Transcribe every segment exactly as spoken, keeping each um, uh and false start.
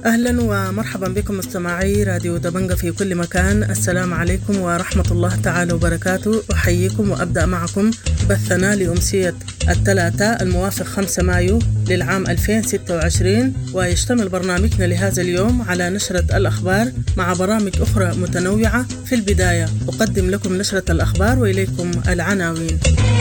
أهلا ومرحبا بكم مستمعي راديو دبنجة في كل مكان. السلام عليكم ورحمة الله تعالى وبركاته. أحييكم وأبدأ معكم بثنا لأمسية الثلاثاء الموافق خمسة مايو للعام ألفين وستة وعشرين، ويشتمل برنامجنا لهذا اليوم على نشرة الأخبار مع برامج أخرى متنوعة. في البداية أقدم لكم نشرة الأخبار وإليكم العناوين.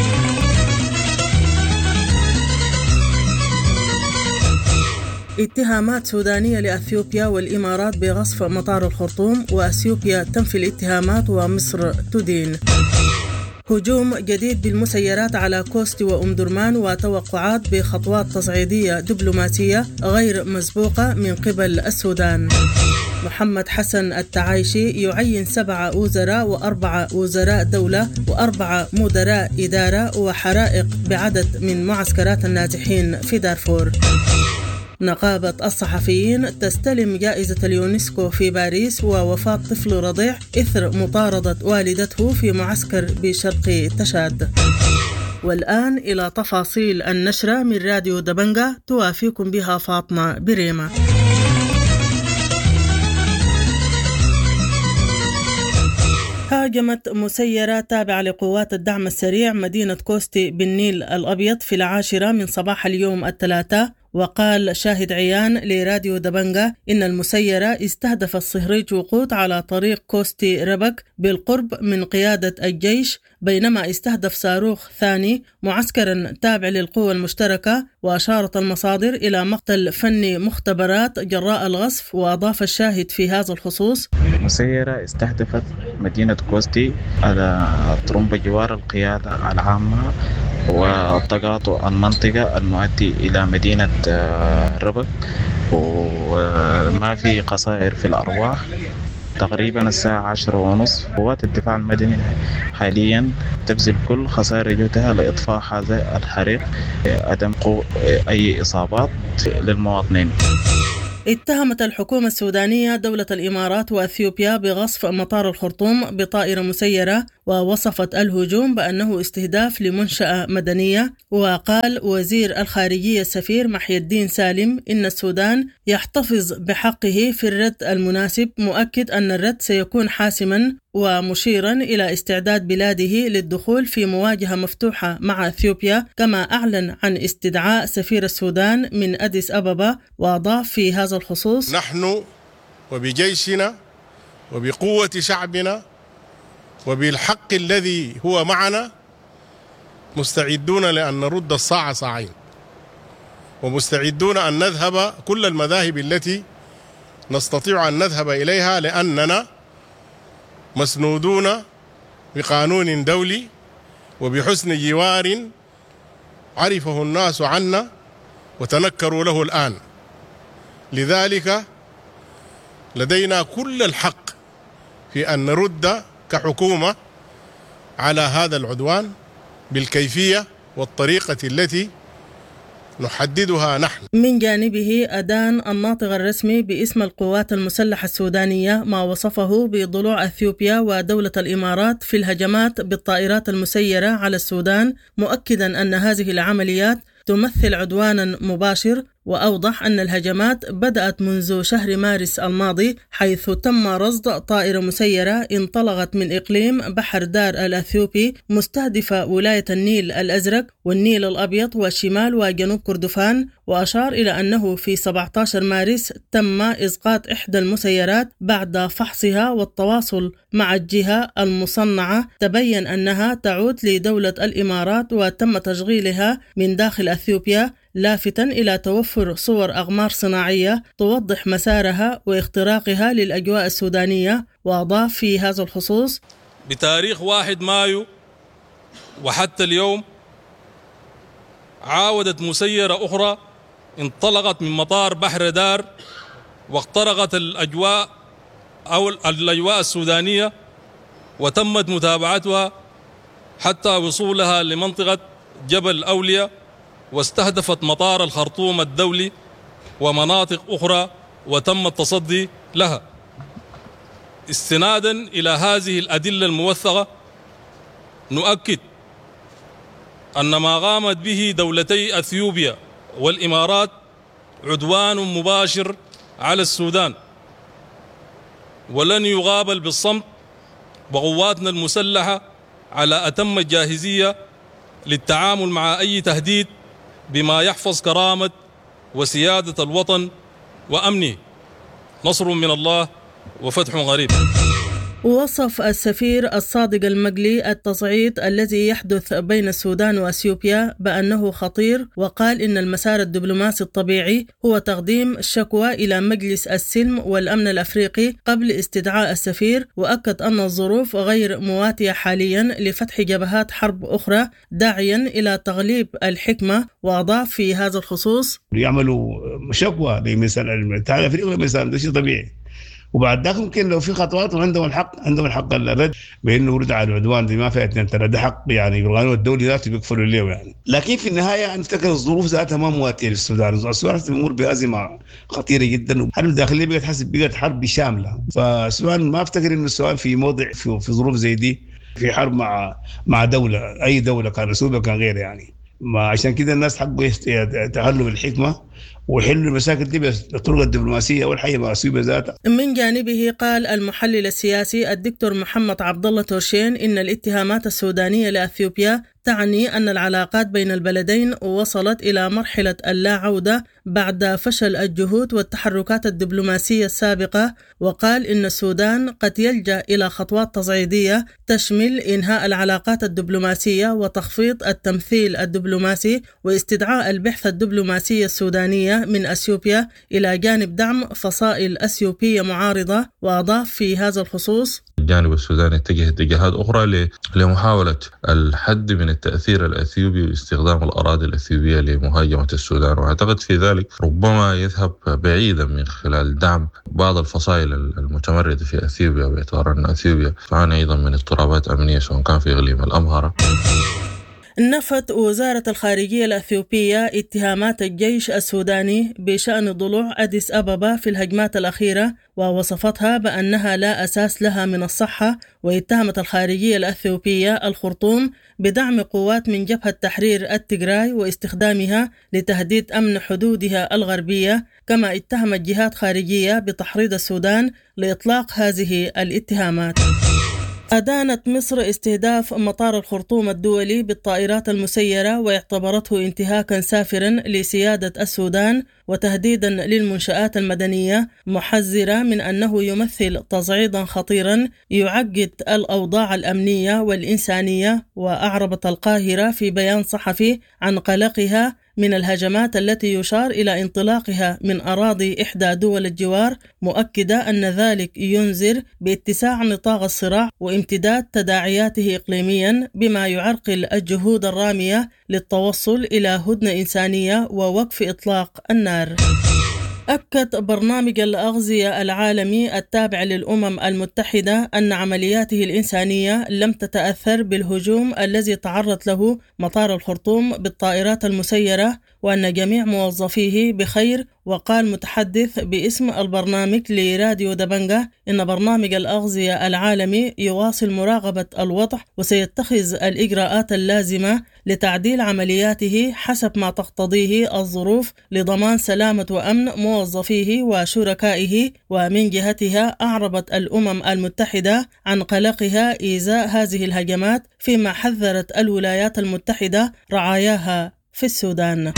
اتهامات سودانية لأثيوبيا والإمارات بغصب مطار الخرطوم، وأثيوبيا تنفي الاتهامات ومصر تدين. هجوم جديد بالمسيرات على كوستي وأم درمان، وتوقعات بخطوات تصعيدية دبلوماسية غير مسبوقة من قبل السودان. محمد حسن التعايشي يعين سبعة وزراء وأربعة وزراء دولة وأربعة مدراء إدارة، وحرائق بعدد من معسكرات النازحين في دارفور. نقابة الصحفيين تستلم جائزة اليونسكو في باريس، ووفاة طفل رضيع إثر مطاردة والدته في معسكر بشرق تشاد. والآن إلى تفاصيل النشرة من راديو دبنجة، توافيكم بها فاطمة بريمة. هاجمت مسيرة تابعة لقوات الدعم السريع مدينة كوستي بالنيل الأبيض في العاشرة من صباح اليوم الثلاثاء. وقال شاهد عيان لراديو دبنجة إن المسيرة استهدفت صهريج وقود على طريق كوستي ربك بالقرب من قيادة الجيش، بينما استهدف صاروخ ثاني معسكرا تابع للقوى المشتركة. وأشارت المصادر إلى مقتل فني مختبرات جراء الغصف. وأضاف الشاهد في هذا الخصوص: المسيرة استهدفت مدينة كوستي على طرمب جوار القيادة العامة والتقاطع المنطقة المؤدي إلى مدينة ربك، وما في خسائر في الأرواح. تقريبا الساعة عشرة ونصف قوات الدفاع المدني حاليا تبذل كل خسائر جهدها لإطفاء هذا الحريق، عدم أي إصابات للمواطنين. اتهمت الحكومة السودانية دولة الإمارات وأثيوبيا بغصب مطار الخرطوم بطائرة مسيرة، ووصفت الهجوم بأنه استهداف لمنشأة مدنية. وقال وزير الخارجية السفير محي الدين سالم إن السودان يحتفظ بحقه في الرد المناسب، مؤكد أن الرد سيكون حاسما، ومشيرا إلى استعداد بلاده للدخول في مواجهة مفتوحة مع أثيوبيا، كما أعلن عن استدعاء سفير السودان من أديس أبابا. وأضاف في هذا الخصوص: نحن وبجيشنا وبقوة شعبنا وبالحق الذي هو معنا مستعدون لأن نرد الصاع صاعين، ومستعدون أن نذهب كل المذاهب التي نستطيع أن نذهب إليها، لأننا مسنودون بقانون دولي وبحسن جوار عرفه الناس عنا وتنكروا له الآن. لذلك لدينا كل الحق في أن نرد كحكومة على هذا العدوان بالكيفية والطريقة التي نحددها نحن. من جانبه أدان الناطق الرسمي باسم القوات المسلحة السودانية ما وصفه بضلوع أثيوبيا ودولة الإمارات في الهجمات بالطائرات المسيرة على السودان، مؤكدا أن هذه العمليات تمثل عدوانا مباشر. وأوضح أن الهجمات بدأت منذ شهر مارس الماضي، حيث تم رصد طائرة مسيرة انطلقت من إقليم بحر دار الأثيوبي مستهدفة ولاية النيل الأزرق والنيل الأبيض وشمال وجنوب كردفان. وأشار إلى أنه في سبعة عشر مارس تم إسقاط إحدى المسيرات بعد فحصها والتواصل مع الجهة المصنعة، تبين أنها تعود لدولة الإمارات وتم تشغيلها من داخل أثيوبيا، لافتا إلى توفر صور أقمار صناعية توضح مسارها واختراقها للأجواء السودانية. وأضاف في هذا الخصوص: بتاريخ واحد مايو وحتى اليوم عاودت مسيرة أخرى انطلقت من مطار بحر دار واخترقت الأجواء أو الأجواء السودانية، وتمت متابعتها حتى وصولها لمنطقة جبل أولياء، واستهدفت مطار الخرطوم الدولي ومناطق أخرى وتم التصدي لها. استنادا إلى هذه الأدلة الموثقة نؤكد أن ما قامت به دولتي أثيوبيا والإمارات عدوان مباشر على السودان، ولن يغابل بالصمت، وقواتنا المسلحة على أتم الجاهزية للتعامل مع أي تهديد بما يحفظ كرامة وسيادة الوطن وأمنه. نصر من الله وفتح قريب. وصف السفير الصادق المقلي التصعيد الذي يحدث بين السودان وأثيوبيا بأنه خطير، وقال إن المسار الدبلوماسي الطبيعي هو تقديم شكوى إلى مجلس السلم والأمن الأفريقي قبل استدعاء السفير، وأكد أن الظروف غير مواتية حاليا لفتح جبهات حرب أخرى، داعيا إلى تغليب الحكمة. وأضاف في هذا الخصوص: يعملوا شكوى لمثال الاتحاد الأفريقي مثلا، ده شيء طبيعي، وبعد ذلك ممكن لو في خطوات وعندهم الحق عندهم الحق الرد بانه يرد على العدوان دي، ما في اثنين ثلاثه، ده حق يعني بالقانون الدولي ذاته بيقفلوا له يعني. لكن في النهايه نفتكر الظروف ذاتها ما مواتيه للسودان، السودان تمر بازمه خطيره جدا، الحرب الداخليه بقت حسب بقت حرب شامله، فالسودان ما افتكر انه السودان في موضع في, في ظروف زي دي في حرب مع مع دوله، اي دوله كان رسوبه كان غير يعني. ما عشان كده الناس حقه يتعلم الحكمه ويحلوا المشاكل دي بالطرق الدبلوماسيه والحقيقه مع اثيوبيا ذاتها. من جانبه قال المحلل السياسي الدكتور محمد عبد الله تورشين ان الاتهامات السودانيه لاثيوبيا تعني أن العلاقات بين البلدين وصلت إلى مرحلة اللا عودة بعد فشل الجهود والتحركات الدبلوماسية السابقة، وقال إن السودان قد يلجأ إلى خطوات تصعيدية تشمل إنهاء العلاقات الدبلوماسية وتخفيض التمثيل الدبلوماسي واستدعاء البعثة الدبلوماسية السودانية من أثيوبيا إلى جانب دعم فصائل أثيوبية معارضة. وأضاف في هذا الخصوص: الجانب السوداني اتجه اتجاهات أخرى لمحاولة الحد من التأثير الأثيوبي واستخدام الأراضي الأثيوبية لمهاجمة السودان، وأعتقد في ذلك ربما يذهب بعيدا من خلال دعم بعض الفصائل المتمردة في أثيوبيا، باعتبار أن أثيوبيا تعاني أيضا من اضطرابات أمنية سواء كان في إقليم الأمهرة. نفت وزارة الخارجية الأثيوبية اتهامات الجيش السوداني بشأن ضلوع أديس أبابا في الهجمات الأخيرة، ووصفتها بأنها لا أساس لها من الصحة. واتهمت الخارجية الأثيوبية الخرطوم بدعم قوات من جبهة تحرير التجراي واستخدامها لتهديد أمن حدودها الغربية، كما اتهمت جهات خارجية بتحريض السودان لإطلاق هذه الاتهامات. أدانت مصر استهداف مطار الخرطوم الدولي بالطائرات المسيرة واعتبرته انتهاكا سافرا لسيادة السودان وتهديدا للمنشآت المدنية، محذرة من أنه يمثل تصعيدا خطيرا يعقد الأوضاع الأمنية والإنسانية. وأعربت القاهرة في بيان صحفي عن قلقها من الهجمات التي يشار إلى انطلاقها من أراضي إحدى دول الجوار، مؤكدة أن ذلك ينذر باتساع نطاق الصراع وامتداد تداعياته إقليميا، بما يعرقل الجهود الرامية للتوصل إلى هدنة إنسانية ووقف إطلاق النار. أكد برنامج الأغذية العالمي التابع للأمم المتحدة أن عملياته الإنسانية لم تتأثر بالهجوم الذي تعرض له مطار الخرطوم بالطائرات المسيرة، وأن جميع موظفيه بخير. وقال متحدث باسم البرنامج لراديو دبنجة إن برنامج الأغذية العالمي يواصل مراقبة الوضع وسيتخذ الإجراءات اللازمة لتعديل عملياته حسب ما تقتضيه الظروف لضمان سلامة وأمن موظفيه وشركائه. ومن جهتها أعربت الأمم المتحدة عن قلقها إزاء هذه الهجمات، فيما حذرت الولايات المتحدة رعاياها في السودان.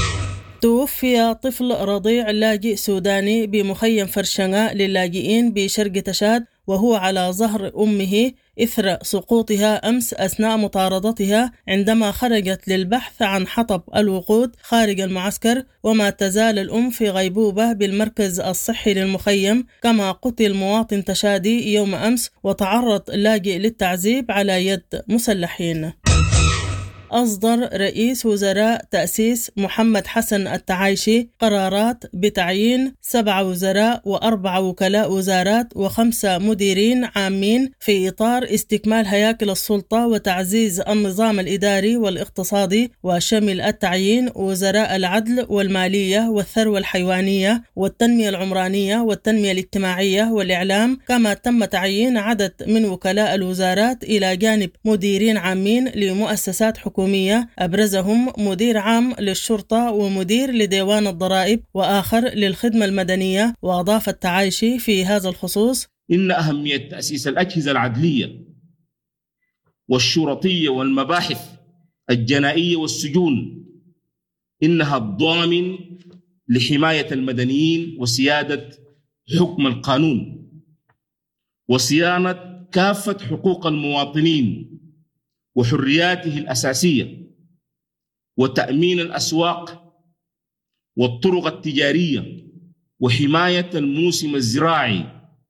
توفي طفل رضيع لاجئ سوداني بمخيم فرشنة للاجئين بشرق تشاد وهو على ظهر أمه إثر سقوطها أمس أثناء مطاردتها عندما خرجت للبحث عن حطب الوقود خارج المعسكر. وما تزال الأم في غيبوبة بالمركز الصحي للمخيم. كما قتل مواطن تشادي يوم أمس وتعرض لاجئ للتعذيب على يد مسلحين. أصدر رئيس وزراء تأسيس محمد حسن التعايشي قرارات بتعيين سبع وزراء وأربع وكلاء وزارات وخمسة مديرين عامين في إطار استكمال هياكل السلطة وتعزيز النظام الإداري والاقتصادي، وشمل التعيين وزراء العدل والمالية والثروة الحيوانية والتنمية العمرانية والتنمية الاجتماعية والإعلام. كما تم تعيين عدد من وكلاء الوزارات إلى جانب مديرين عامين لمؤسسات حكومية الحكومية أبرزهم مدير عام للشرطة ومدير لديوان الضرائب وآخر للخدمة المدنية. وأضاف التعايشي في هذا الخصوص إن أهمية تأسيس الأجهزة العدلية والشرطية والمباحث الجنائية والسجون إنها الضامن لحماية المدنيين وسيادة حكم القانون وصيانة كافة حقوق المواطنين وحرياته الأساسية وتأمين الأسواق والطرق التجارية وحماية الموسم الزراعي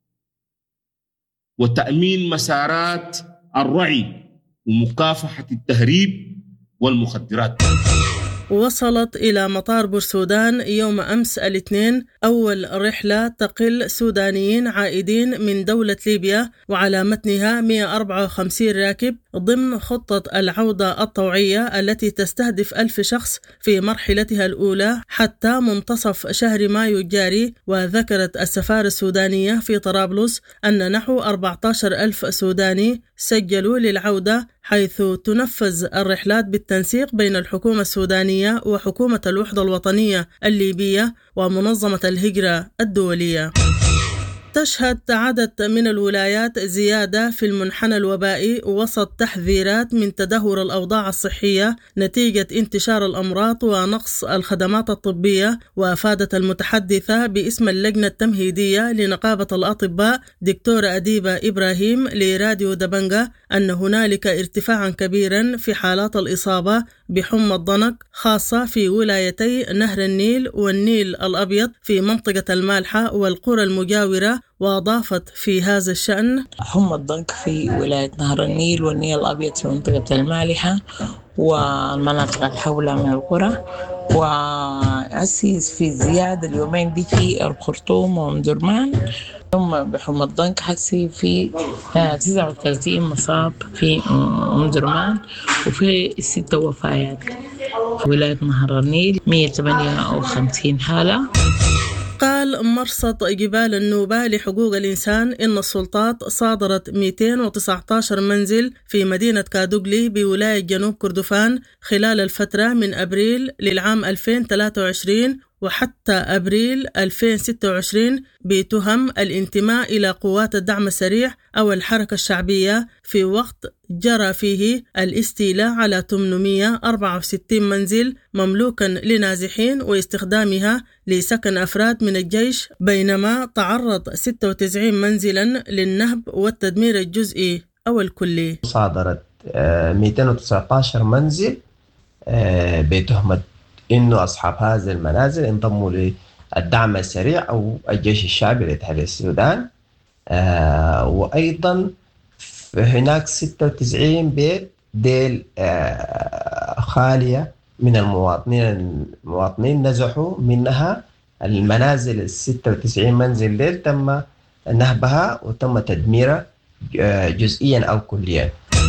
وتأمين مسارات الرعي ومكافحة التهريب والمخدرات. وصلت إلى مطار بورسودان يوم أمس الاثنين أول رحلة تقل سودانيين عائدين من دولة ليبيا وعلى متنها مئة وأربعة وخمسين راكب ضمن خطة العودة الطوعية التي تستهدف ألف شخص في مرحلتها الأولى حتى منتصف شهر مايو الجاري. وذكرت السفارة السودانية في طرابلس أن نحو أربعة عشر ألف سوداني سجلوا للعودة، حيث تنفذ الرحلات بالتنسيق بين الحكومة السودانية وحكومة الوحدة الوطنية الليبية ومنظمة الهجرة الدولية. تشهد عدد من الولايات زيادة في المنحنى الوبائي وسط تحذيرات من تدهور الأوضاع الصحية نتيجة انتشار الأمراض ونقص الخدمات الطبية. وأفادت المتحدثة باسم اللجنة التمهيدية لنقابة الأطباء دكتورة أديبة إبراهيم لراديو دبنجة أن هنالك ارتفاعا كبيرا في حالات الإصابة بحمى الضنك خاصة في ولايتي نهر النيل والنيل الأبيض في منطقة المالحة والقرى المجاورة. وأضافت في هذا الشأن حمى الضنك في ولاية نهر النيل والنيل الأبيض في منطقة المالحة والمناطق الحولة من القرى، وأسيس في زيادة اليومين دي في الخرطوم ومدرمان. ثم بحمى الضنك حسي في تسعة وثلاثين مصاب في مدرمان وفي ستة وفيات. ولاية نهر النيل مئة وثمانية وخمسين حالة. قال مرصد جبال النوبة لحقوق الإنسان إن السلطات صادرت مئتين وتسعة عشر منزل في مدينة كادوغلي بولاية جنوب كردفان خلال الفترة من أبريل للعام ألفين وثلاثة وعشرين وحتى أبريل ألفين وستة وعشرين بتهم الانتماء إلى قوات الدعم السريع أو الحركة الشعبية، في وقت جرى فيه الاستيلاء على ثمانمئة وأربعة وستين منزل مملوكا لنازحين واستخدامها لسكن أفراد من الجيش، بينما تعرض ستة وتسعين منزلا للنهب والتدمير الجزئي أو الكلي. صادرت مئتين وتسعة عشر منزل بتهمة إنه أصحاب هذه المنازل انضموا للدعم السريع أو الجيش الشعبي لتحرير السودان. آه وأيضا هناك ستة وتسعين بيت ديل آه خالية من المواطنين المواطنين نزحوا منها المنازل. الستة وتسعين منزل ديل تم نهبها وتم تدميرها جزئيا أو كليا.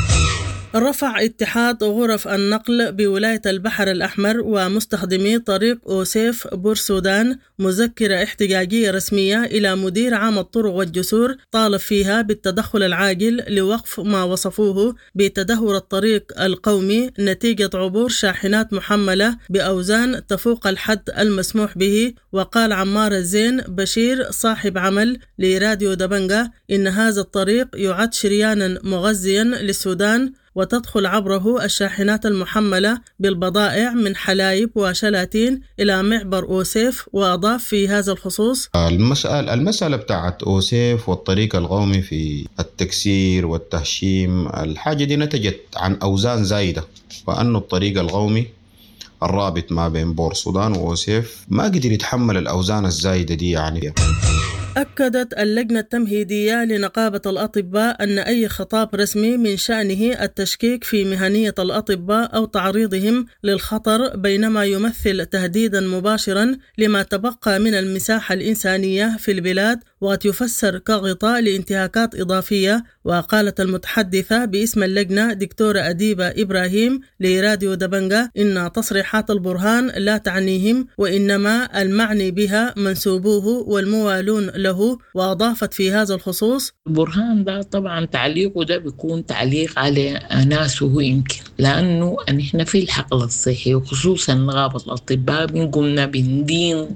رفع اتحاد غرف النقل بولاية البحر الأحمر ومستخدمي طريق أوسيف بورسودان مذكرة احتجاجية رسمية إلى مدير عام الطرق والجسور طالب فيها بالتدخل العاجل لوقف ما وصفوه بتدهور الطريق القومي نتيجة عبور شاحنات محملة بأوزان تفوق الحد المسموح به. وقال عمار الزين بشير صاحب عمل لراديو دبنجة إن هذا الطريق يعد شريانا مغذيا للسودان وتدخل عبره الشاحنات المحملة بالبضائع من حلايب وشلاتين إلى معبر أوسيف. وأضاف في هذا الخصوص المسألة, المسألة بتاعت أوسيف والطريق القومي في التكسير والتهشيم، الحاجة دي نتجت عن أوزان زايدة، وأنه الطريق القومي الرابط ما بين بور سودان وأوسيف ما قدر يتحمل الأوزان الزايدة دي. يعني أكدت اللجنة التمهيدية لنقابة الأطباء أن أي خطاب رسمي من شأنه التشكيك في مهنية الأطباء أو تعريضهم للخطر بينما يمثل تهديدا مباشرا لما تبقى من المساحة الإنسانية في البلاد. وقد يفسر كغطاء لانتهاكات إضافية. وقالت المتحدثة باسم اللجنة دكتورة أديبة إبراهيم لراديو دبنجة إن تصريحات البرهان لا تعنيهم، وإنما المعني بها منسوبوه والموالون له. وأضافت في هذا الخصوص: برهان ده طبعا تعليقه ده بيكون تعليق على ناسه يمكن، لأنه نحن في الحقل الصحي وخصوصا نقابة الأطباء بنقومنا بندين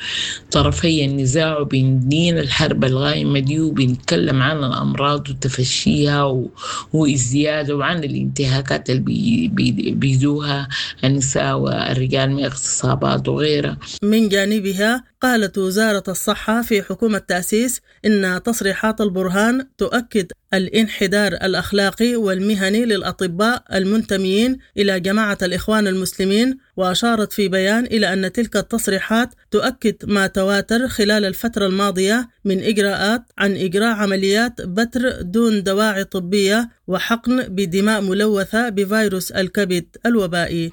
طرفي النزاع وبندين الحرب الغائمة دي، وبنتكلم عن الأمراض وتفشيها والزيادة وعن الانتهاكات اللي بيذوها النساء والرجال من اغتصابات وغيرها. من جانبها قالت وزارة الصحة في حكومة تأسيس إن تصريحات البرهان تؤكد الانحدار الأخلاقي والمهني للأطباء المنتميين إلى جماعة الإخوان المسلمين. وأشارت في بيان إلى أن تلك التصريحات تؤكد ما تواتر خلال الفترة الماضية من إجراءات عن إجراء عمليات بتر دون دواعي طبية وحقن بدماء ملوثة بفيروس الكبد الوبائي.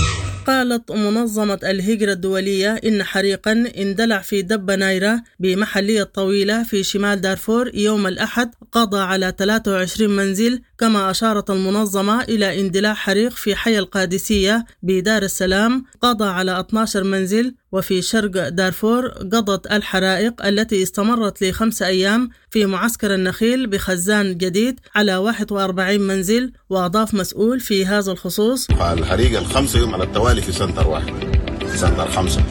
قالت منظمة الهجرة الدولية إن حريقاً اندلع في دبة نايرة بمحلية طويلة في شمال دارفور يوم الأحد قضى على ثلاثة وعشرين منزل. كما أشارت المنظمة إلى اندلاع حريق في حي القادسية بدار السلام قضى على اثني عشر منزل. وفي شرق دارفور قضت الحرائق التي استمرت لخمس أيام في معسكر النخيل بخزان جديد على واحد وأربعين منزل. وأضاف مسؤول في هذا الخصوص: الحريق الخمسة يوم على التوالي في سنتر واحد، سنتر خمسة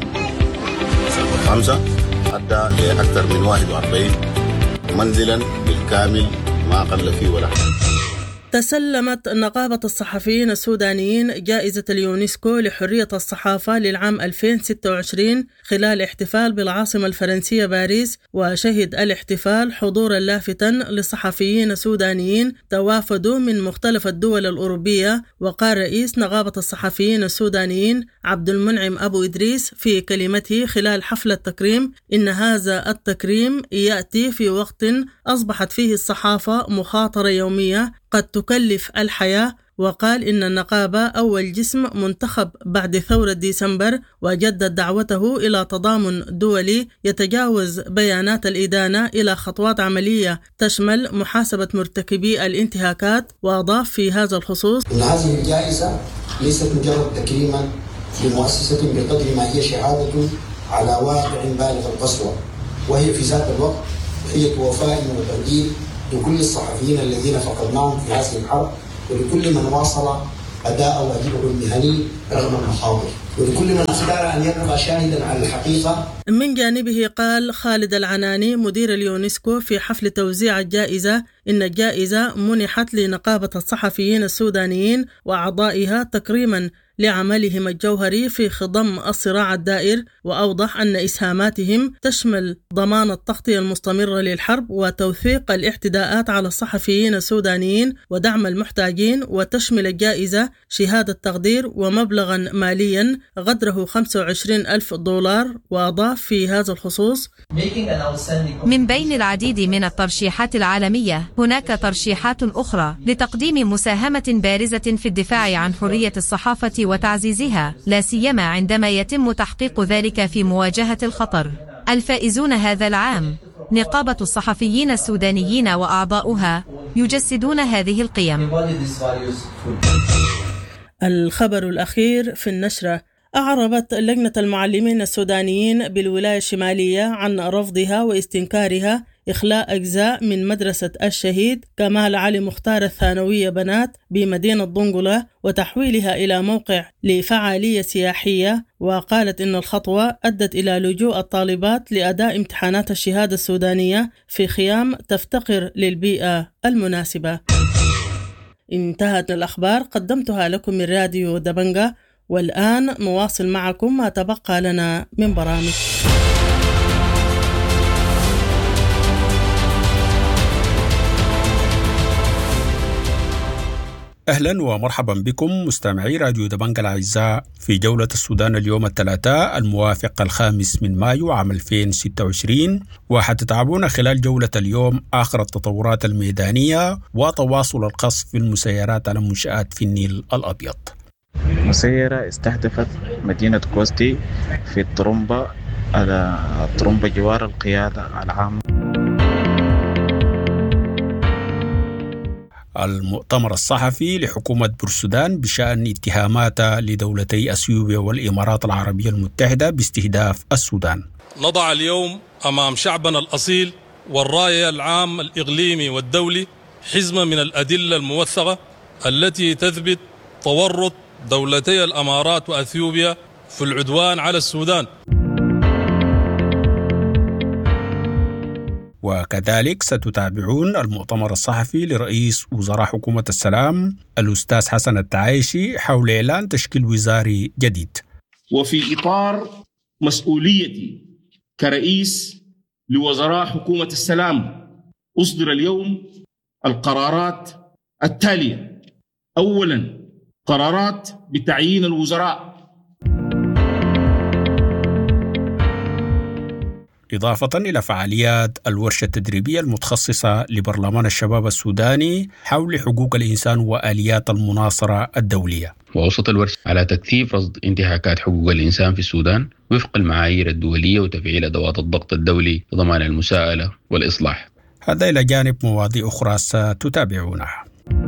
سنتر خمسة أدى لأكثر من واحد وأربعين منزلا بالكامل ما قل فيه ولا حاجة. تسلمت نقابة الصحفيين السودانيين جائزة اليونسكو لحرية الصحافة للعام ألفين وستة وعشرين خلال احتفال بالعاصمة الفرنسية باريس. وشهد الاحتفال حضورا لافتا لصحفيين سودانيين توافدوا من مختلف الدول الأوروبية. وقال رئيس نقابة الصحفيين السودانيين عبد المنعم أبو إدريس في كلمته خلال حفل التكريم إن هذا التكريم يأتي في وقت أصبحت فيه الصحافة مخاطرة يومية قد تكلف الحياة. وقال إن النقابة أول جسم منتخب بعد ثورة ديسمبر، وجدد دعوته إلى تضامن دولي يتجاوز بيانات الإدانة إلى خطوات عملية تشمل محاسبة مرتكبي الانتهاكات. وأضاف في هذا الخصوص: إن هذه الجائزة ليست مجرد تكريما لمؤسسة بقدر ما هي شهادة على واقع بالغ القسوة، وهي في ذات الوقت هي وفاء وتقدير لكل الصحفيين الذين فقدناهم في هذه الحرب، ولكل من واصل أداء واجبه المهني رغم المخاطر، ولكل من اختار أن يبقى شاهدا على الحقيقة. من جانبه قال خالد العناني مدير اليونسكو في حفل توزيع الجائزة إن الجائزة منحت لنقابة الصحفيين السودانيين وأعضائها تكريما لعملهم الجوهري في خضم الصراع الدائر. وأوضح أن إسهاماتهم تشمل ضمان التغطية المستمرة للحرب وتوثيق الاعتداءات على الصحفيين السودانيين ودعم المحتاجين. وتشمل الجائزة شهادة تقدير ومبلغا ماليا قدره خمسة وعشرين ألف دولار. وأضاف في هذا الخصوص: من بين العديد من الترشيحات العالمية هناك ترشيحات أخرى لتقديم مساهمة بارزة في الدفاع عن حرية الصحافة وتعزيزها، لا سيما عندما يتم تحقيق ذلك في مواجهة الخطر. الفائزون هذا العام نقابة الصحفيين السودانيين وأعضاؤها يجسدون هذه القيم. الخبر الأخير في النشرة: أعربت لجنة المعلمين السودانيين بالولاية الشمالية عن رفضها واستنكارها إخلاء أجزاء من مدرسة الشهيد كمال علي مختار الثانوية بنات بمدينة ضنقلة وتحويلها إلى موقع لفعالية سياحية. وقالت إن الخطوة أدت إلى لجوء الطالبات لأداء امتحانات الشهادة السودانية في خيام تفتقر للبيئة المناسبة. انتهت الأخبار قدمتها لكم من راديو دبنجة، والآن نواصل معكم ما تبقى لنا من برامج. أهلا ومرحبا بكم مستمعي راديو دبنجة الأعزاء في جولة السودان اليوم الثلاثاء الموافق الخامس من مايو عام ألفين وستة وعشرين، وحتتابعون خلال جولة اليوم آخر التطورات الميدانية وتواصل القصف في المسيرات على منشآت في النيل الأبيض. مسيرة استهدفت مدينة كوستي في الطرمبة على طرمبة جوار القيادة العامة المؤتمر الصحفي لحكومة بورسودان بشأن اتهاماتها لدولتي أثيوبيا والإمارات العربية المتحدة باستهداف السودان. نضع اليوم أمام شعبنا الأصيل والراية العام الإقليمي والدولي حزمة من الأدلة الموثقة التي تثبت تورط دولتي الإمارات وأثيوبيا في العدوان على السودان. وكذلك ستتابعون المؤتمر الصحفي لرئيس وزراء حكومة السلام الأستاذ حسن التعايشي حول إعلان تشكيل وزاري جديد. وفي إطار مسؤوليتي كرئيس لوزراء حكومة السلام أصدر اليوم القرارات التالية. أولا، قرارات بتعيين الوزراء. إضافة إلى فعاليات الورشة التدريبية المتخصصة لبرلمان الشباب السوداني حول حقوق الإنسان وآليات المناصرة الدولية. ووسط الورشة على تكثيف رصد انتهاكات حقوق الإنسان في السودان وفق المعايير الدولية وتفعيل أدوات الضغط الدولي لضمان المساءلة والإصلاح. هذا إلى جانب مواضيع أخرى ستتابعونها.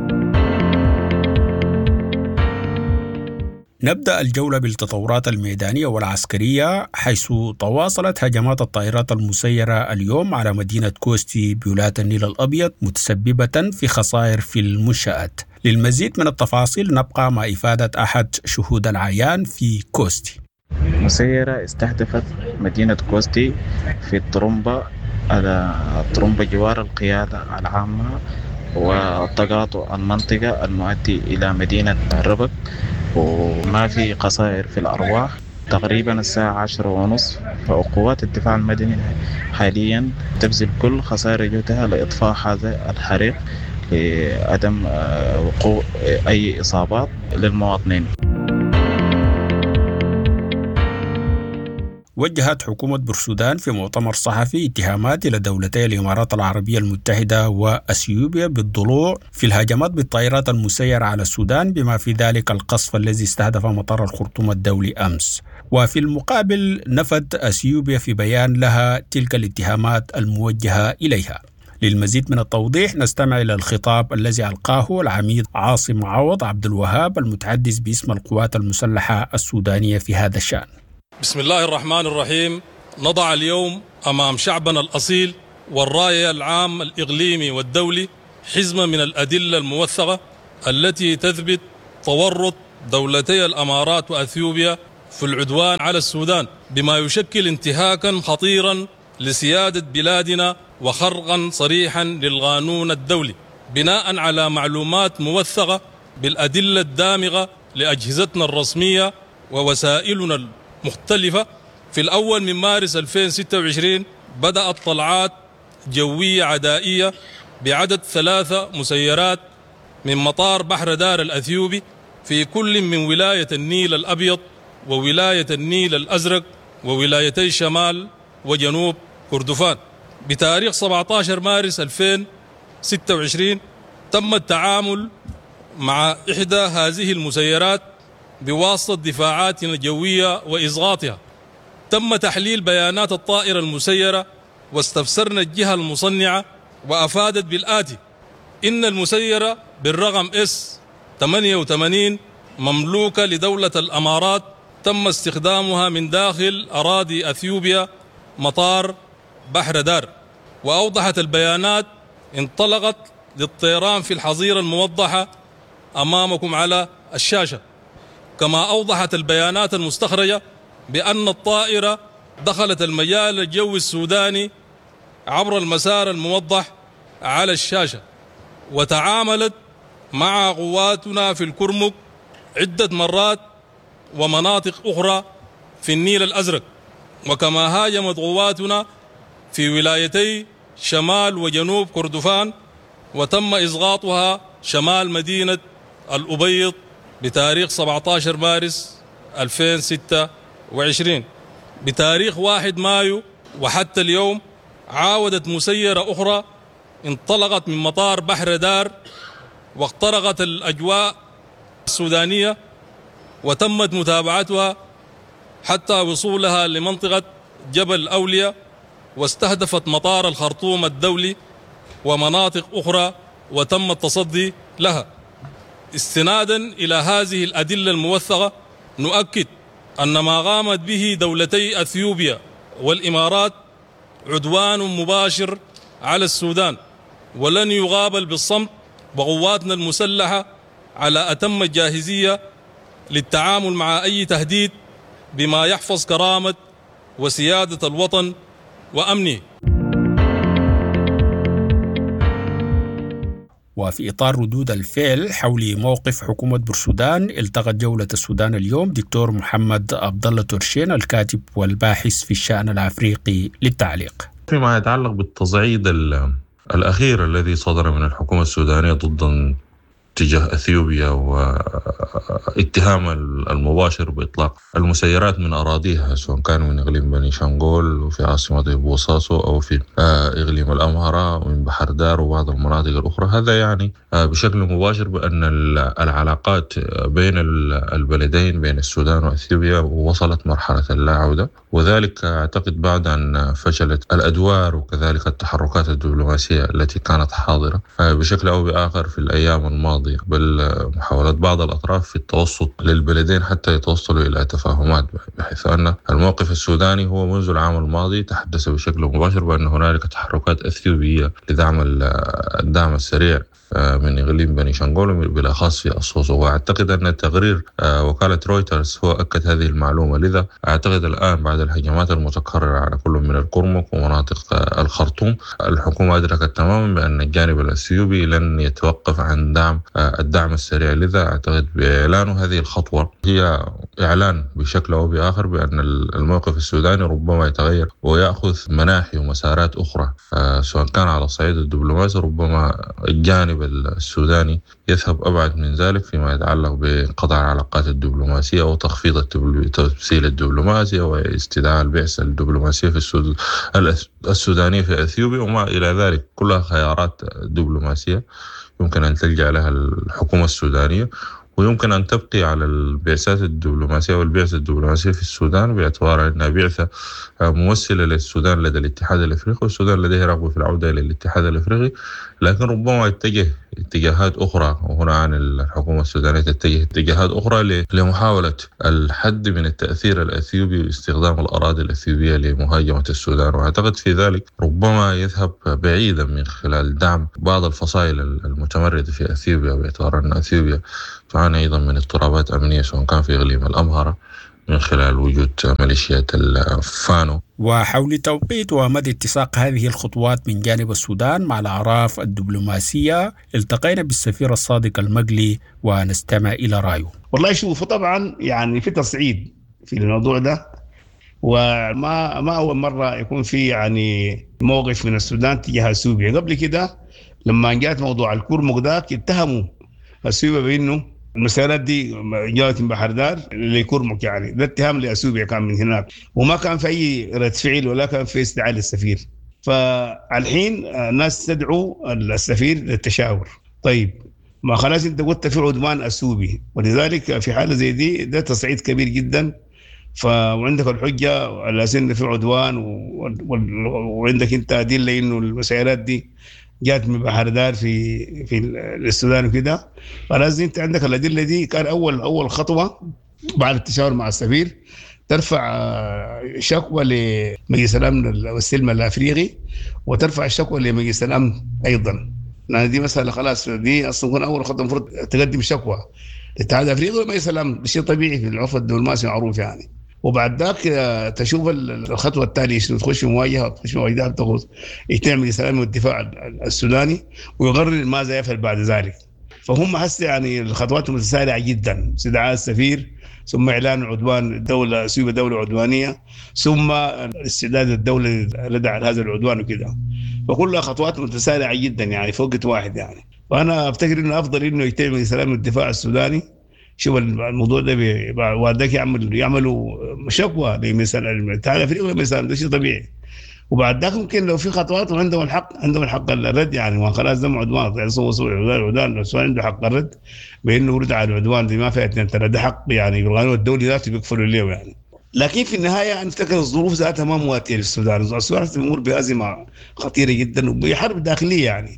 نبدأ الجولة بالتطورات الميدانية والعسكرية، حيث تواصلت هجمات الطائرات المسيرة اليوم على مدينة كوستي بولاية النيل الأبيض متسببة في خسائر في المنشآت. للمزيد من التفاصيل نبقى مع إفادة أحد شهود العيان في كوستي. مسيرة استهدفت مدينة كوستي في الطرمبة على الطرمبة جوار القيادة العامة وتقاطع المنطقة المؤدي إلى مدينة ربك، وما في خسائر في الأرواح. تقريبا الساعة عشرة ونصف، فقوات الدفاع المدني حاليا تبذل كل خسائر جهدها لإطفاء هذا الحريق لعدم وقوع أي إصابات للمواطنين. وجهت حكومة بورسودان في مؤتمر صحفي اتهامات إلى دولتي الإمارات العربية المتحدة وأثيوبيا بالضلوع في الهجمات بالطائرات المسيرة على السودان، بما في ذلك القصف الذي استهدف مطار الخرطوم الدولي أمس. وفي المقابل نفت أثيوبيا في بيان لها تلك الاتهامات الموجهة إليها. للمزيد من التوضيح نستمع إلى الخطاب الذي ألقاه العميد عاصم عوض عبد الوهاب المتحدث باسم القوات المسلحة السودانية في هذا الشأن. بسم الله الرحمن الرحيم. نضع اليوم أمام شعبنا الأصيل والراية العام الإقليمي والدولي حزمة من الأدلة الموثقة التي تثبت تورط دولتي الإمارات وأثيوبيا في العدوان على السودان، بما يشكل انتهاكا خطيرا لسيادة بلادنا وخرقا صريحا للقانون الدولي، بناء على معلومات موثقة بالأدلة الدامغة لأجهزتنا الرسمية ووسائلنا مختلفة. في الأول من مارس ألفين وستة وعشرين بدأت طلعات جوية عدائية بعدد ثلاثة مسيرات من مطار بحر دار الأثيوبي في كل من ولاية النيل الأبيض وولاية النيل الأزرق وولايتي شمال وجنوب كردفان. بتاريخ سبعة عشر مارس ألفين وستة وعشرين تم التعامل مع إحدى هذه المسيرات بواسطة دفاعاتنا الجوية وإسقاطها. تم تحليل بيانات الطائرة المسيرة واستفسرنا الجهة المصنعة، وأفادت بالآتي: إن المسيرة بالرقم إس ثمانية وثمانين مملوكة لدولة الإمارات، تم استخدامها من داخل أراضي أثيوبيا مطار بحر دار. وأوضحت البيانات انطلقت للطيران في الحظيرة الموضحة أمامكم على الشاشة. كما أوضحت البيانات المستخرجة بأن الطائرة دخلت المجال الجوي السوداني عبر المسار الموضح على الشاشة، وتعاملت مع قواتنا في الكرمك عدة مرات ومناطق أخرى في النيل الأزرق. وكما هاجمت قواتنا في ولايتي شمال وجنوب كردفان، وتم إسقاطها شمال مدينة الأبيض بتاريخ سبعة عشر مارس ألفين وستة وعشرين. بتاريخ واحد مايو وحتى اليوم عاودت مسيرة أخرى انطلقت من مطار بحر دار واخترقت الأجواء السودانية، وتمت متابعتها حتى وصولها لمنطقة جبل أولياء، واستهدفت مطار الخرطوم الدولي ومناطق أخرى وتم التصدي لها. استنادا إلى هذه الأدلة الموثقة نؤكد أن ما قامت به دولتي أثيوبيا والإمارات عدوان مباشر على السودان، ولن يقابل بالصمت، وقواتنا المسلحة على أتم الجاهزية للتعامل مع أي تهديد بما يحفظ كرامة وسيادة الوطن وأمنه. وفي إطار ردود الفعل حول موقف حكومة بورسودان، التقت جولة السودان اليوم دكتور محمد عبد الله تورشين الكاتب والباحث في الشأن الأفريقي للتعليق. فيما يتعلق بالتصعيد الأخير الذي صدر من الحكومة السودانية ضد تجاه أثيوبيا واتهام المباشر بإطلاق المسيرات من أراضيها، سواء كان من إقليم بني شنغول وفي عاصمة بوصاصو أو في إقليم الأمهرة ومن بحر دار وبعض المناطق الأخرى، هذا يعني بشكل مباشر بأن العلاقات بين البلدين بين السودان وأثيوبيا وصلت مرحلة اللا عودة، وذلك أعتقد بعد أن فشلت الأدوار وكذلك التحركات الدبلوماسية التي كانت حاضرة بشكل أو بآخر في الأيام الماضية، بل محاولات بعض الأطراف في التوسط للبلدين حتى يتوصلوا إلى تفاهمات، بحيث أن الموقف السوداني هو منذ العام الماضي تحدث بشكل مباشر بأن هنالك تحركات أثيوبية لدعم الدعم السريع من إقليم بني شنغول بالأخص في الصوصو. وأعتقد أن تقرير وكالة رويترز هو أكد هذه المعلومة، لذا أعتقد الآن بعد الهجمات المتكررة على كل من الكرمك ومناطق الخرطوم، الحكومة أدركت تماما بأن الجانب الأثيوبي لن يتوقف عن دعم الدعم السريع، لذا أعتقد بإعلان هذه الخطوة هي إعلان بشكل أو بآخر بأن الموقف السوداني ربما يتغير ويأخذ مناحي ومسارات أخرى، سواء كان على الصعيد الدبلوماسي ربما الجانب السوداني يذهب أبعد من ذلك فيما يتعلق بقطع العلاقات الدبلوماسية وتخفيض التمثيل الدبلوماسي واستدعاء البعثة الدبلوماسية في السودانية في أثيوبيا وما إلى ذلك، كلها خيارات دبلوماسية يمكن أن تلجأ لها الحكومة السودانية، ويمكن أن تبقي على البعثات الدبلوماسية والبعثة الدبلوماسية في السودان باعتبار أنها بعثة ممثلة للسودان لدى الاتحاد الأفريقي، والسودان لديه رغبة في العودة إلى الاتحاد الأفريقي، لكن ربما يتجه اتجاهات أخرى، وهنا عن الحكومة السودانية تتجه اتجاهات أخرى لمحاولة الحد من التأثير الأثيوبي واستخدام الأراضي الأثيوبية لمهاجمة السودان. وأعتقد في ذلك ربما يذهب بعيدا من خلال دعم بعض الفصائل المتمردة في أثيوبيا، باعتبار أن أثيوبيا تعاني أيضا من اضطرابات أمنية سواء كان في إقليم الأمهرة من خلال وجود ميليشيات الفانو. وحول توقيت ومدى اتساق هذه الخطوات من جانب السودان مع الأعراف الدبلوماسية، التقينا بالسفير الصادق المقلي ونستمع إلى رأيه. والله شوفوا، طبعا يعني في تصعيد في الموضوع ده، وما ما أول مرة يكون في يعني موقف من السودان تجاه أثيوبيا. قبل كده لما جاءت موضوع الكرمك ذاك اتهموا أثيوبيا بأنه المسيرات دي جاءت من بحر دار لكرمك، يعني ده اتهام لأثيوبيا كان من هناك، وما كان في أي رد فعل ولا كان في استدعاء للسفير. فالحين الناس تدعو السفير للتشاور. طيب ما خلاص انت قلت في عدوان أثيوبي، ولذلك في حالة زي دي ده تصعيد كبير جدا. فعندك الحجة على سن في عدوان و... و... وعندك انت أدلة انه المسيرات دي جات من بحر دار في في السودان وكده، فلازم انت عندك الادله دي. كان اول اول خطوه بعد التشاور مع السفير ترفع شكوى لمجلس الامن والسلم الافريقي، وترفع الشكوى لمجلس الامن ايضا، لان دي مساله خلاص دي اصلا تكون اول خطوه المفروض تقدم شكوى للاتحاد الافريقي ومجلس الامن، شيء طبيعي في العرف الدبلوماسي معروف يعني. وبعد ذاك تشوف الخطوه التاليه شنو، تخش في مواجهه وتخش في مواجهه تاخذ تعمل السلام والدفاع السوداني ويقرر ماذا يفعل بعد ذلك. فهم هسه يعني الخطوات متسارعه جدا، استدعاء السفير ثم اعلان عدوان الدوله اثيوبيا دوله عدوانيه ثم استعداد الدوله لدى هذا العدوان وكده، فكلها خطوات متسارعه جدا يعني في وقت واحد يعني. وانا افتكر انه افضل انه يتم السلام والدفاع السوداني. شوف الموضوع ده وعندك يعمل يعملوا شكوى لمثلا تعالى فريق مثلا، ده شيء طبيعي. وبعد ذاك ممكن لو في خطوات وعندهم الحق عندهم الحق الرد يعني، ما خلاص ده عدوان يعني صو صو العدوان السودان عنده حق الرد بانه رد على العدوان دي ما فيها اثنين ثلاثه، ده حق يعني بالقانون الدولي ذاته بيكفلوا له يعني. لكن في النهايه نفتكر الظروف ذاتها ما مواتيه للسودان، السودان تمر بازمه خطيره جدا وبحرب داخليه يعني.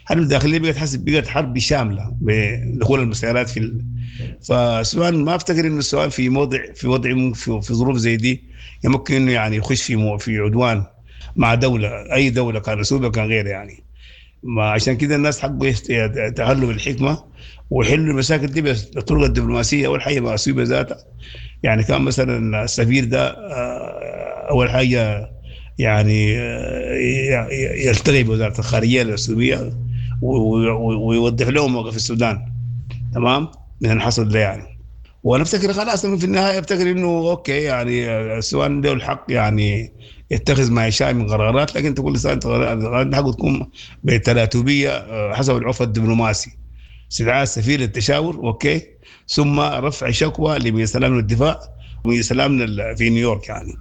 الحرب الداخليه بقت حسب بقت حرب شامله بدخول المسيرات في ال... فالسودان ما افتكر انه السودان في موضع في وضع في, في ظروف زي دي يمكن انه يعني يخش في مو... في عدوان مع دوله، اي دوله كان اثيوبيا كان غيره يعني. ما عشان كده الناس حقوا يتحلوا بالحكمه ويحلوا المشاكل دي بالطرق الدبلوماسيه. اول حاجه مع اثيوبيا ذاتها، يعني كان مثلا السفير ده اول حاجه يعني يلتقي بوزاره الخارجيه الاثيوبيه ويوضح لهم موقف السودان، تمام، من اللي حصل ده يعني. وانا افتكر خلاص في النهايه افتكر انه اوكي يعني السودان له الحق يعني يتخذ ما يشاء من قرارات، لكن تقول لسان القرارات حقه تكون بالتراتبيه حسب العرف الدبلوماسي. استدعاء السفير للتشاور اوكي، ثم رفع شكوى لمجلس السلام للدفاع ومجلس السلام في نيويورك يعني.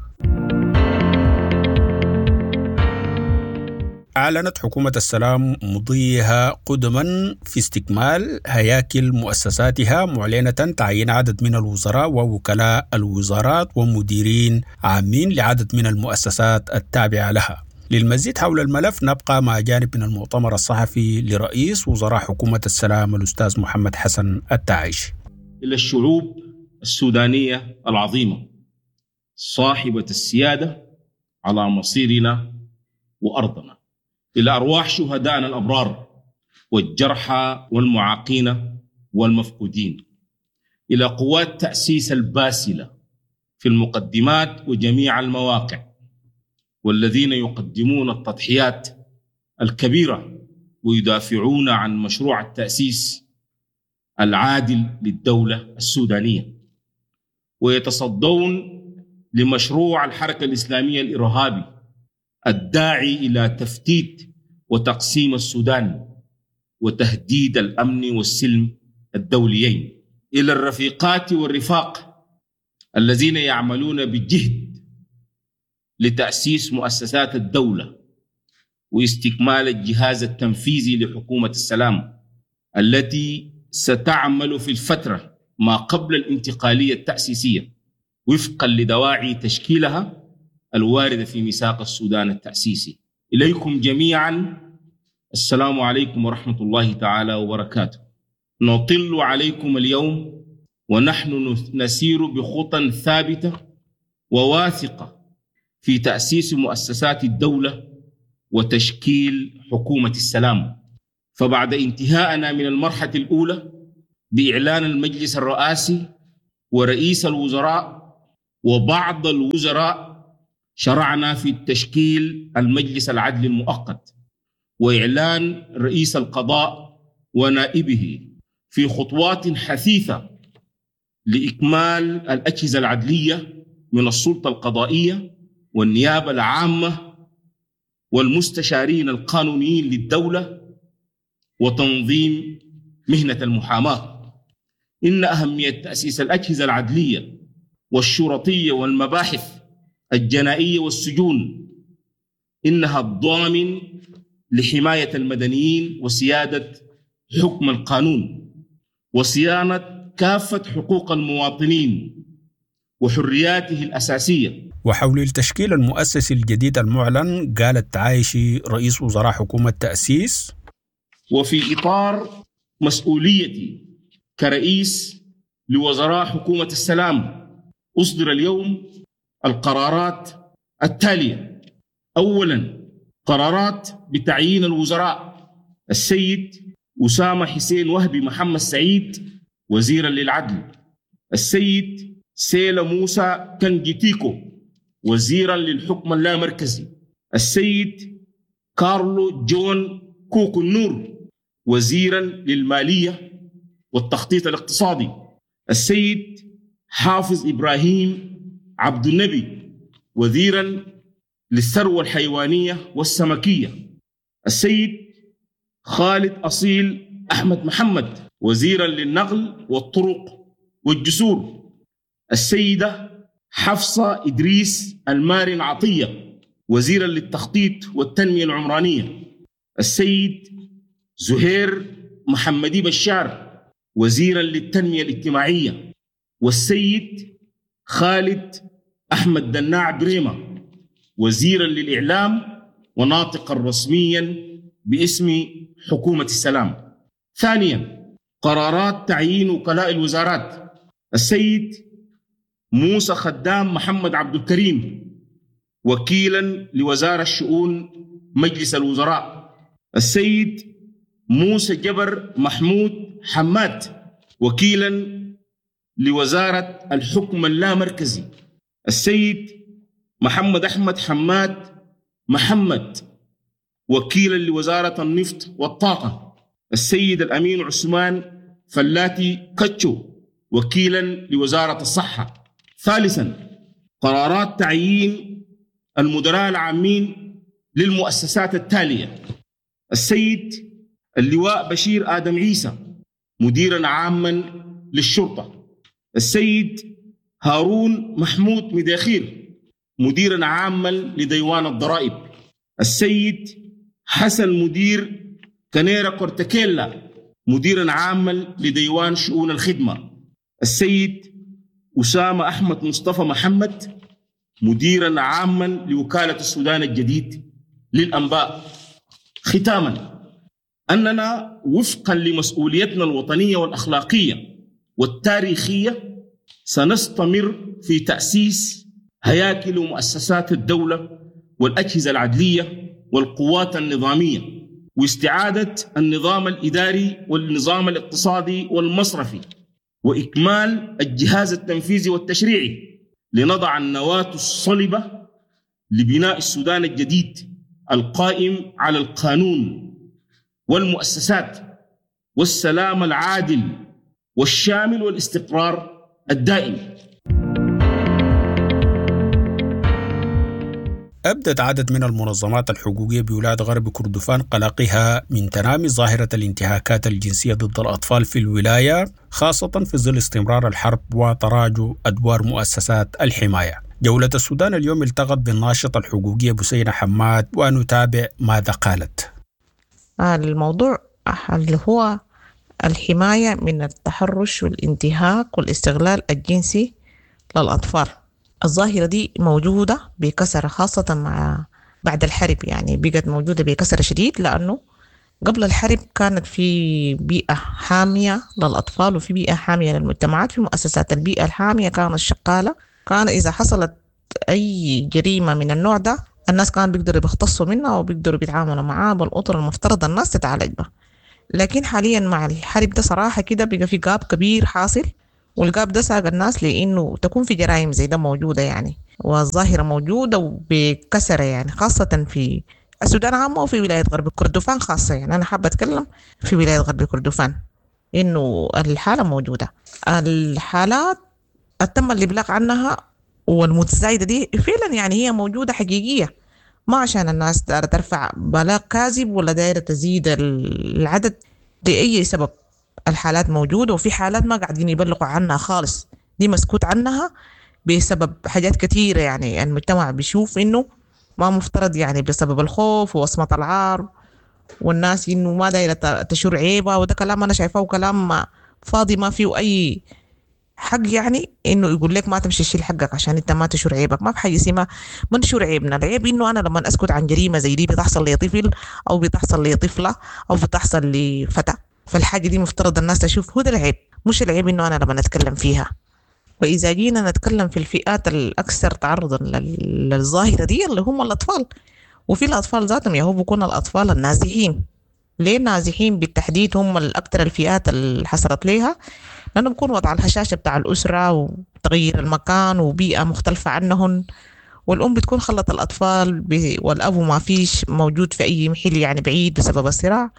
أعلنت حكومة السلام مضيها قدما في استكمال هياكل مؤسساتها، معلنة تعيين عدد من الوزراء ووكلاء الوزارات ومديرين عامين لعدد من المؤسسات التابعة لها. للمزيد حول الملف نبقى مع جانب من المؤتمر الصحفي لرئيس وزراء حكومة السلام الأستاذ محمد حسن التعيشي. إلى الشعوب السودانية العظيمة صاحبة السيادة على مصيرنا وأرضنا، إلى أرواح شهدائنا الأبرار والجرحى والمعاقين والمفقودين، إلى قوات تأسيس الباسلة في المقدمات وجميع المواقع، والذين يقدمون التضحيات الكبيرة ويدافعون عن مشروع التأسيس العادل للدولة السودانية، ويتصدون لمشروع الحركة الإسلامية الإرهابي الداعي إلى تفتيت وتقسيم السودان وتهديد الأمن والسلم الدوليين، إلى الرفيقات والرفاق الذين يعملون بجهد لتأسيس مؤسسات الدولة واستكمال الجهاز التنفيذي لحكومة السلام التي ستعمل في الفترة ما قبل الانتقالية التأسيسية وفقا لدواعي تشكيلها الواردة في ميثاق السودان التأسيسي. إليكم جميعا السلام عليكم ورحمة الله تعالى وبركاته. نطل عليكم اليوم ونحن نسير بخطى ثابتة وواثقة في تأسيس مؤسسات الدولة وتشكيل حكومة السلام. فبعد انتهائنا من المرحلة الأولى بإعلان المجلس الرئاسي ورئيس الوزراء وبعض الوزراء، شرعنا في تشكيل المجلس العدل المؤقت وإعلان رئيس القضاء ونائبه في خطوات حثيثة لإكمال الأجهزة العدلية من السلطة القضائية والنيابة العامة والمستشارين القانونيين للدولة وتنظيم مهنة المحاماة. إن أهمية تأسيس الأجهزة العدلية والشرطية والمباحث الجنائية والسجون إنها الضامن لحماية المدنيين وسيادة حكم القانون وصيانة كافة حقوق المواطنين وحرياته الأساسية. وحول التشكيل المؤسسي الجديد المعلن قال التعايشي رئيس وزراء حكومة تأسيس: وفي إطار مسؤوليتي كرئيس لوزراء حكومة السلام أصدر اليوم القرارات التالية. أولاً، قرارات بتعيين الوزراء: السيد أسامة حسين وهبي محمد سعيد وزيراً للعدل، السيد سيلا موسى كنجيتيكو وزيراً للحكم اللامركزي، السيد كارلو جون كوكو النور وزيراً للمالية والتخطيط الاقتصادي، السيد حافظ إبراهيم عبد النبي وزيراً للثروة الحيوانية والسمكية، السيد خالد أصيل أحمد محمد وزيراً للنقل والطرق والجسور، السيدة حفصة إدريس المارن عطية وزيراً للتخطيط والتنمية العمرانية، السيد زهير محمدي بشار وزيراً للتنمية الاجتماعية، والسيد خالد أحمد دناع بريمة وزيراً للإعلام وناطقاً رسمياً باسم حكومة السلام. ثانيا، قرارات تعيين وكلاء الوزارات: السيد موسى خدام محمد عبد الكريم وكيلا لوزارة شؤون مجلس الوزراء، السيد موسى جبر محمود حماد وكيلا لوزارة الحكم اللامركزي، السيد محمد أحمد حماد محمد وكيلا لوزارة النفط والطاقة، السيد الأمين عثمان فلاتي كتشو وكيلا لوزارة الصحة. ثالثا، قرارات تعيين المدراء العامين للمؤسسات التالية: السيد اللواء بشير آدم عيسى مديرا عاما للشرطة، السيد هارون محمود مداخير مديرا عاما لديوان الضرائب، السيد حسن مدير كنيرا كورتكيلا مديرا عاما لديوان شؤون الخدمة، السيد أسامة أحمد مصطفى محمد مديرا عاما لوكالة السودان الجديد للأنباء. ختاما، أننا وفقا لمسؤوليتنا الوطنية والأخلاقية والتاريخية سنستمر في تأسيس هياكل ومؤسسات الدولة والأجهزة العدلية والقوات النظامية، واستعادة النظام الإداري والنظام الاقتصادي والمصرفي، وإكمال الجهاز التنفيذي والتشريعي، لنضع النواة الصلبة لبناء السودان الجديد القائم على القانون والمؤسسات والسلام العادل والشامل والاستقرار الدائم. أبدت عدد من المنظمات الحقوقية بولاية غرب كردفان قلقها من تنامي ظاهرة الانتهاكات الجنسية ضد الأطفال في الولاية، خاصة في ظل استمرار الحرب وتراجع أدوار مؤسسات الحماية. جولة السودان اليوم التقت بالناشطة الحقوقية بسينة حماد ونتابع ماذا قالت. الموضوع اللي هو الحماية من التحرش والانتهاك والاستغلال الجنسي للأطفال. الظاهرة دي موجودة بكثرة، خاصة مع بعد الحرب، يعني بقت موجودة بكثرة شديد، لأنه قبل الحرب كانت في بيئة حامية للأطفال وفي بيئة حامية للمجتمعات. في مؤسسات البيئة الحامية كانت شغالة، كان إذا حصلت أي جريمة من النوع ده الناس كانوا بيقدروا يختصوا منها وبيقدروا بيتعاملوا معاه بالأطر المفترض الناس تتعالج بها. لكن حاليا مع الحرب ده صراحة كده بقى في جاب كبير حاصل، والجاب ده ساق الناس لأنه تكون في جرائم زي ده موجودة يعني، والظاهرة موجودة وبكسرة يعني، خاصة في السودان عامة وفي ولاية غرب كردفان خاصة. يعني أنا حابة أتكلم في ولاية غرب كردفان إنه الحالة موجودة. الحالات التم الإبلاغ عنها والمتزايدة دي فعلا يعني هي موجودة حقيقية، ما عشان الناس دايرة ترفع بلاغ كاذب ولا دايرة تزيد العدد لأي سبب. الحالات موجودة وفي حالات ما قاعدين يبلغوا عنها خالص، دي مسكوت عنها بسبب حاجات كثيرة. يعني المجتمع بيشوف إنه ما مفترض، يعني بسبب الخوف ووصمة العار والناس إنه ما دايرة تشور عيبة، وده كلام أنا شايفاه كلام فاضي ما فيه أي حق. يعني إنه يقول لك ما تمشي تشيل حقك عشان أنت ما تشور عيبك، ما في حاجة اسمها منشور عيبنا. العيب إنه أنا لما أسكت عن جريمة زي دي بتحصل لي طفل أو بتحصل لي طفلة أو بتحصل لي فتى، فالحاجة دي مفترض الناس تشوف هو ده العيب، مش العيب إنه أنا لما نتكلم فيها. وإذا جينا نتكلم في الفئات الأكثر تعرضا للظاهرة دي اللي هم الأطفال، وفي الأطفال ذاتهم يهو بيكون الأطفال النازحين. ليه نازحين بالتحديد هم الأكثر الفئات اللي حصلت ليها؟ لأنه بيكون وضع الهشاشة بتاع الأسرة وتغيير المكان وبيئة مختلفة عنهم، والأم بتكون خلت الأطفال والأب ما فيش موجود في أي محل يعني بعيد بسبب الصراع،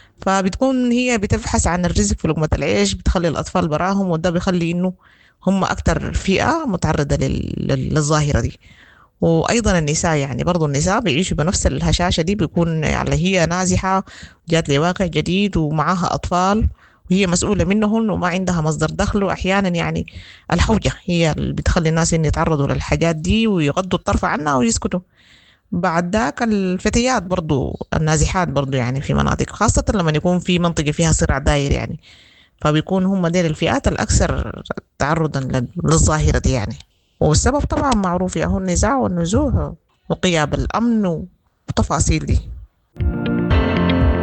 فبتكون هي بتبحث عن الرزق في لقمة العيش، بتخلي الأطفال براهم، وده بيخلي إنه هم أكتر فئة متعرضة للظاهرة دي. وأيضا النساء، يعني برضو النساء بيعيشوا بنفس الهشاشة دي، بيكون يعني هي نازحة جات لواقع جديد ومعها أطفال وهي مسؤولة منهم وما عندها مصدر دخل، وأحيانا يعني الحوجة هي اللي بتخلي الناس إن يتعرضوا للحاجات دي ويغضوا الطرف عنها ويسكتوا. بعد ذاك الفتيات برضو النازحات برضو يعني في مناطق، خاصة لما يكون في منطقة فيها صراع داير يعني، فبيكون هم دير الفئات الأكثر تعرضا للظاهرة دي يعني. والسبب طبعا معروف، هو النزاع والنزوع وغياب الأمن وتفاصيل دي.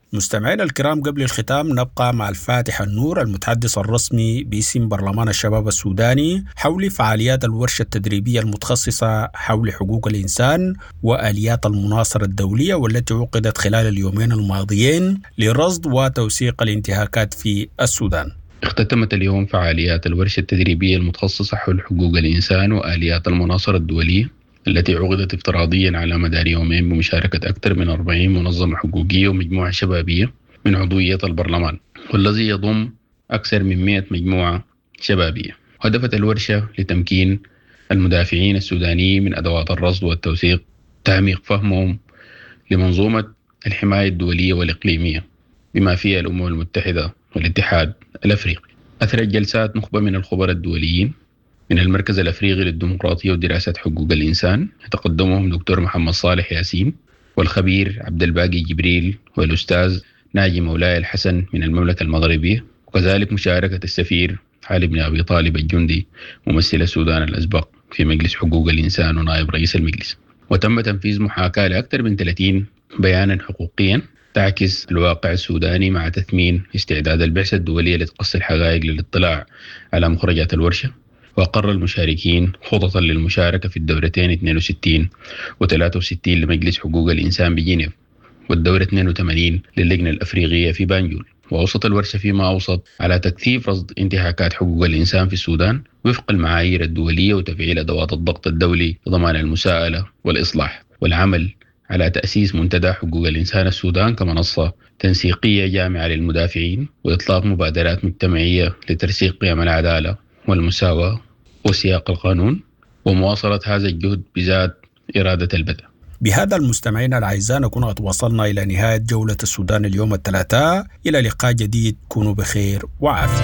مستمعينا الكرام، قبل الختام نبقى مع الفاتح النور المتحدث الرسمي باسم برلمان الشباب السوداني حول فعاليات الورشة التدريبية المتخصصة حول حقوق الإنسان وآليات المناصرة الدولية والتي عقدت خلال اليومين الماضيين لرصد وتوثيق الانتهاكات في السودان. اختتمت اليوم فعاليات الورشة التدريبية المتخصصة حول حقوق الإنسان وآليات المناصرة الدولية التي عقدت افتراضيا على مدار يومين بمشاركة أكثر من أربعين منظمة حقوقية ومجموعة شبابية من عضوية البرلمان، والذي يضم أكثر من مئة مجموعة شبابية. هدفت الورشة لتمكين المدافعين السودانيين من أدوات الرصد والتوثيق، تعميق فهمهم لمنظومة الحماية الدولية والإقليمية بما فيها الأمم المتحدة والاتحاد الأفريقي. أثرت جلسات نخبة من الخبراء الدوليين من المركز الأفريقي للديمقراطية ودراسة حقوق الإنسان، يتقدمهم دكتور محمد صالح ياسين والخبير عبد الباقي جبريل والأستاذ ناجي مولاي الحسن من المملكة المغربية، وكذلك مشاركة السفير علي بن أبي طالب الجندي ممثل السودان الأسبق في مجلس حقوق الإنسان ونائب رئيس المجلس. وتم تنفيذ محاكاة لأكثر من ثلاثين بيانا حقوقيا تعكس الواقع السوداني مع تثمين استعداد البعثة الدولية لتقصي الحقائق للاطلاع على مخرجات الورشة. وأقر المشاركين خططا للمشاركة في الدورتين اثنين وستين و ثلاثة وستين لمجلس حقوق الإنسان بجنيف، والدورة اثنين وثمانين للجنة الأفريقية في بانجول. وأوصت الورشة فيما أوصت على تكثيف رصد انتهاكات حقوق الإنسان في السودان وفق المعايير الدولية وتفعيل أدوات الضغط الدولي لضمان المساءلة والإصلاح، والعمل على تأسيس منتدى حقوق الإنسان السودان كمنصة تنسيقية جامعة للمدافعين، وإطلاق مبادرات مجتمعية لترسيخ قيم العدالة والمساواة وسياق القانون، ومواصلة هذا الجهد بذات إرادة البدء. بهذا المستمعين الأعزاء نكون قد وصلنا إلى نهاية جولة السودان اليوم الثلاثاء. إلى لقاء جديد، كونوا بخير وعافية.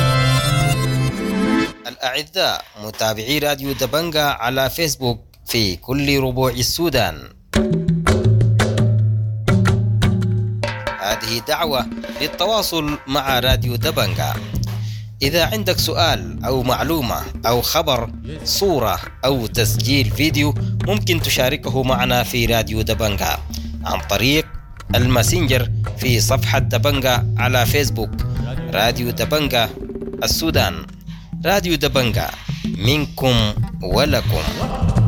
الأعزاء متابعي راديو دبنجة على فيسبوك في كل ربوع السودان، هذه دعوة للتواصل مع راديو دبنجة. إذا عندك سؤال أو معلومة أو خبر، صورة أو تسجيل فيديو، ممكن تشاركه معنا في راديو دبنجة عن طريق الماسنجر في صفحة دبنجة على فيسبوك. راديو دبنجة السودان، راديو دبنجة منكم ولكم.